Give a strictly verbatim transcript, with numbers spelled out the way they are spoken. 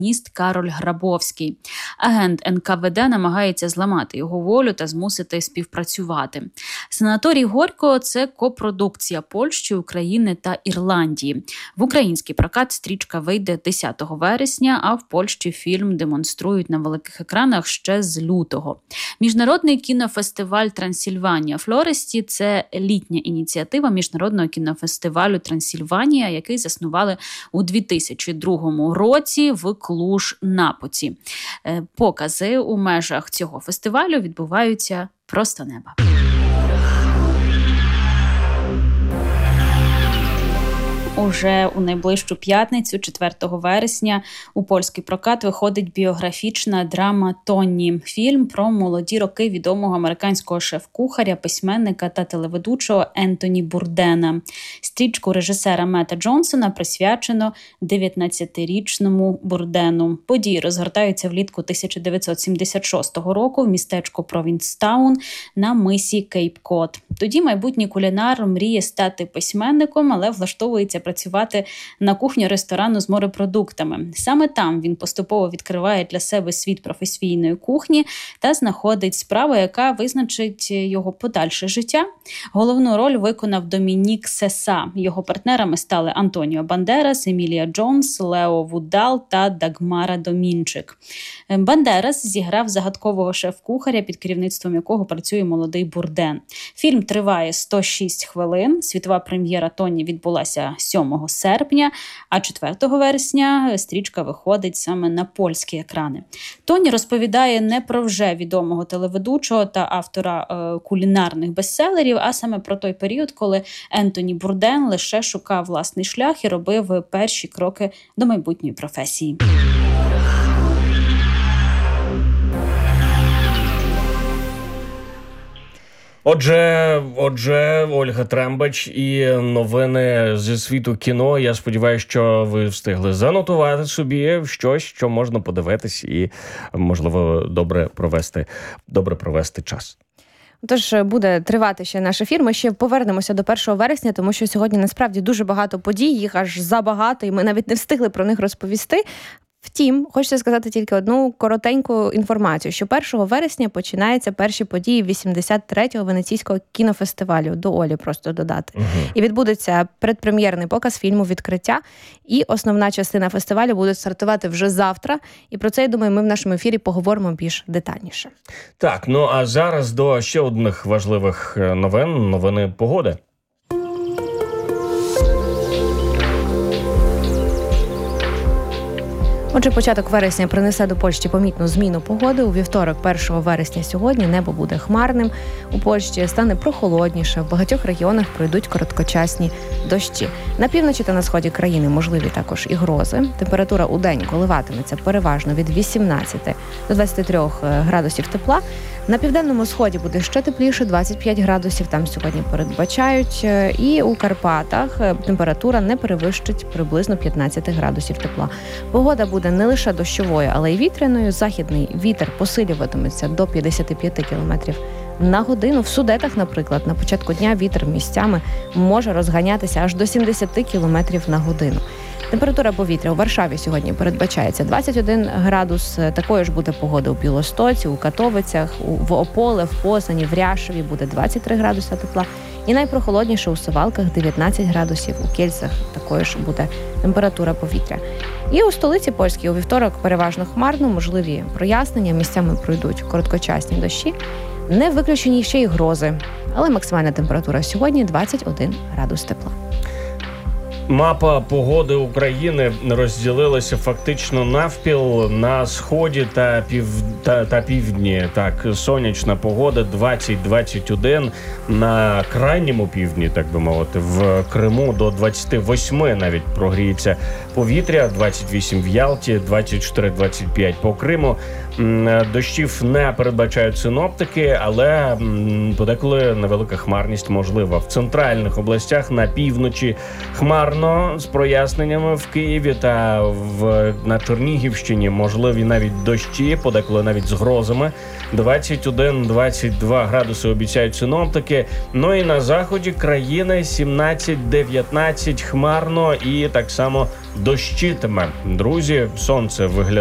сатаніст Кароль Грабовський. Агент ен ка ве де намагається зламати його волю та змусити співпрацювати. «Санаторій Горького» – це копродукція Польщі, України та Ірландії. В український прокат стрічка вийде десятого вересня, а в Польщі фільм демонструють на великих екранах ще з лютого. Міжнародний кінофестиваль «Трансильванія Флоресті» – це літня ініціатива Міжнародного кінофестивалю «Трансильванія», який заснували у дві тисячі другому році в Клуж-Напоці. Покази у межах цього фестивалю відбуваються просто неба. Уже у найближчу п'ятницю, четвертого вересня, у польський прокат виходить біографічна драма «Тоні». Фільм про молоді роки відомого американського шеф-кухаря, письменника та телеведучого Ентоні Бурдена. Стрічку режисера Мета Джонсона присвячено дев'ятнадцятирічному Бурдену. Події розгортаються влітку тисяча дев'ятсот сімдесят шостого року в містечку Провінстаун на мисі Кейп-Кот. Тоді майбутній кулінар мріє стати письменником, але влаштовується працювати на кухні ресторану з морепродуктами. Саме там він поступово відкриває для себе світ професійної кухні та знаходить справу, яка визначить його подальше життя. Головну роль виконав Домінік Сеса. Його партнерами стали Антоніо Бандерас, Емілія Джонс, Лео Вудал та Дагмара Домінчик. Бандерас зіграв загадкового шеф-кухаря, під керівництвом якого працює молодий Бурден. Фільм триває сто шість хвилин. Світова прем'єра «Тоні» відбулася сьомого серпня, а четвертого вересня стрічка виходить саме на польські екрани. «Тоні» розповідає не про вже відомого телеведучого та автора е, кулінарних бестселерів, а саме про той період, коли Ентоні Бурден лише шукав власний шлях і робив перші кроки до майбутньої професії. Отже, отже, Ольга Трембач і новини зі світу кіно. Я сподіваюся, що ви встигли занотувати собі щось, що можна подивитись і, можливо, добре провести, добре провести час. Тож буде тривати ще наш ефір. Ми ще повернемося до першого вересня, тому що сьогодні насправді дуже багато подій, їх аж забагато, і ми навіть не встигли про них розповісти. Втім, хочеться сказати тільки одну коротеньку інформацію, що першого вересня починаються перші події вісімдесят третього Венеційського кінофестивалю. До Олі просто додати. Угу. І відбудеться предпрем'єрний показ фільму «Відкриття». І основна частина фестивалю буде стартувати вже завтра. І про це, я думаю, ми в нашому ефірі поговоримо більш детальніше. Так, ну а зараз до ще одних важливих новин, новини погоди. Отже, початок вересня принесе до Польщі помітну зміну погоди. У вівторок, першого вересня сьогодні, небо буде хмарним. У Польщі стане прохолодніше. В багатьох регіонах пройдуть короткочасні дощі. На півночі та на сході країни можливі також і грози. Температура у день коливатиметься переважно від вісімнадцяти до двадцяти трьох градусів тепла. На південному сході буде ще тепліше, двадцять п'ять градусів, там сьогодні передбачають. І у Карпатах температура не перевищить приблизно п'ятнадцять градусів тепла. Погода буде не лише дощовою, але й вітряною. Західний вітер посилюватиметься до п'ятдесят п'ять кілометрів на годину. В Судетах, наприклад, на початку дня вітер місцями може розганятися аж до сімдесят кілометрів на годину. Температура повітря у Варшаві сьогодні передбачається двадцять один градус. Такою ж буде погода у Білостоці, у Катовицях, в Ополе, в Познані, в Ряшеві буде двадцять три градуси тепла. І найпрохолодніше у Сувалках дев'ятнадцять градусів. У Кельцях такою ж буде температура повітря. І у столиці польській у вівторок переважно хмарно, можливі прояснення, місцями пройдуть короткочасні дощі. Не виключені ще й грози, але максимальна температура сьогодні двадцять один градус тепла. Мапа погоди України розділилася фактично навпіл на сході та пів та, та півдні. Так, сонячна погода двадцять двадцять один, на крайньому півдні, так би мовити, в Криму до двадцять вісім навіть прогріється повітря, двадцять вісім в Ялті, двадцять чотири двадцять п'ять по Криму. Дощів не передбачають синоптики, але подеколи невелика хмарність можлива. В центральних областях на півночі хмарно, хмарно з проясненнями в Києві та в на Чернігівщині можливі навіть дощі, подеколи навіть з грозами. двадцять один - двадцять два градуси обіцяють синоптики. Ну і на заході країни сімнадцять - дев'ятнадцять хмарно і так само дощитиме. Друзі, сонце виглядає